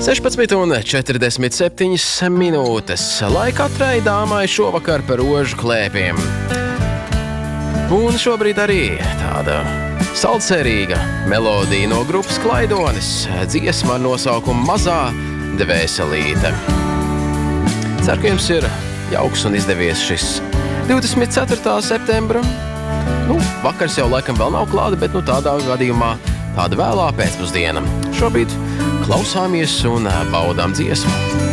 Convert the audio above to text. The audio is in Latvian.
16:47 minūtes. Lai katrai dāmai šovakar par rožu klēpiem. Un šobrīd arī tāda salcerīga melodija no grupas Klaidonis. Dziesma ar nosaukumu Mazā dvēselīte. Ceru, ka jums ir jauks un izdevies šis 24. septembra. Vakars jau laikam vēl nav klāta, bet tādā gadījumā tāda vēlā pēcpusdiena. Šobrīd klausāmies un baudām dziesmu.